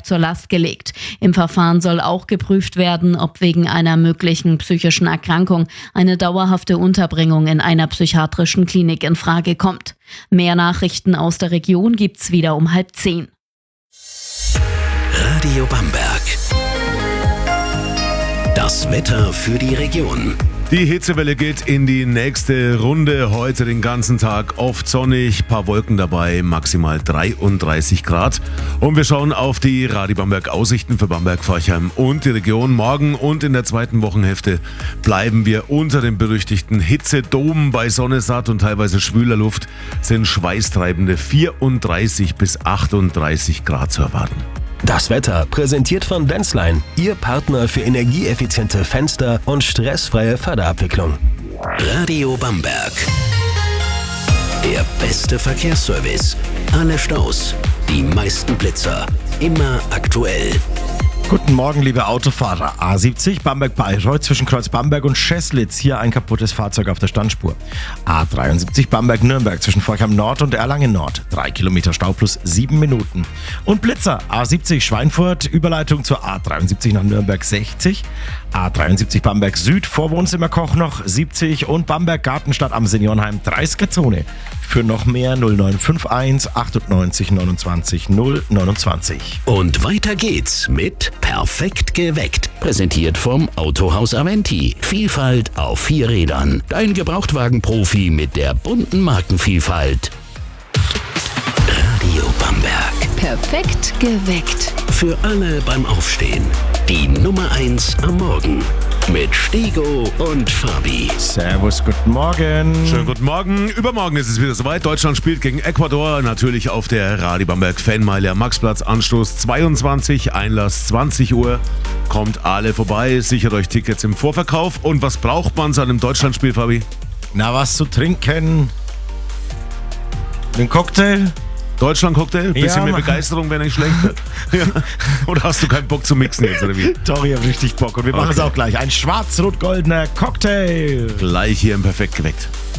Bamberg zur Last gelegt. Im Verfahren soll auch geprüft werden, ob wegen einer möglichen psychischen Erkrankung eine dauerhafte Unterbringung in einer psychiatrischen Klinik in Frage kommt. Mehr Nachrichten aus der Region gibt's wieder um 9:30. Radio Bamberg. Das Wetter für die Region. Die Hitzewelle geht in die nächste Runde. Heute den ganzen Tag oft sonnig, paar Wolken dabei, maximal 33 Grad. Und wir schauen auf die Radio Bamberg Aussichten für Bamberg, Forchheim und die Region. Morgen und in der zweiten Wochenhälfte bleiben wir unter dem berüchtigten Hitzedom. Bei Sonne, satt und teilweise schwüler Luft sind schweißtreibende 34 bis 38 Grad zu erwarten. Das Wetter präsentiert von Denzlein, Ihr Partner für energieeffiziente Fenster und stressfreie Förderabwicklung. Radio Bamberg. Der beste Verkehrsservice. Alle Staus, die meisten Blitzer. Immer aktuell. Guten Morgen, liebe Autofahrer. A70 Bamberg-Bayreuth zwischen Kreuz Bamberg und Scheßlitz. Hier ein kaputtes Fahrzeug auf der Standspur. A73 Bamberg-Nürnberg zwischen Forchheim Nord und Erlangen Nord. 3 Kilometer Stau plus 7 Minuten. Und Blitzer A70 Schweinfurt, Überleitung zur A73 nach Nürnberg 60. A73 Bamberg Süd, Vorwohnzimmerkoch noch 70 und Bamberg Gartenstadt am Seniorenheim 30er-Zone. Für noch mehr 0951 98 29 029. Und weiter geht's mit Perfekt geweckt. Präsentiert vom Autohaus Aventi. Vielfalt auf 4 Rädern. Dein Gebrauchtwagenprofi mit der bunten Markenvielfalt. Radio Bamberg. Perfekt geweckt. Für alle beim Aufstehen. Die Nummer 1 am Morgen. Mit Stego und Fabi. Servus, guten Morgen. Schönen guten Morgen. Übermorgen ist es wieder soweit. Deutschland spielt gegen Ecuador. Natürlich auf der Radio Bamberg Fanmeile am Maxplatz. Anstoß 22, Einlass 20 Uhr. Kommt alle vorbei. Sichert euch Tickets im Vorverkauf. Und was braucht man zu einem Deutschlandspiel, Fabi? Na, was zu trinken? Den Cocktail? Deutschland-Cocktail? Bisschen mehr Begeisterung wäre nicht schlecht. Ja. Oder hast du keinen Bock zu mixen jetzt, oder wie? Doch, ich hab richtig Bock. Und wir machen es auch gleich. Ein schwarz-rot-goldener Cocktail. Gleich hier im Perfekt geweckt.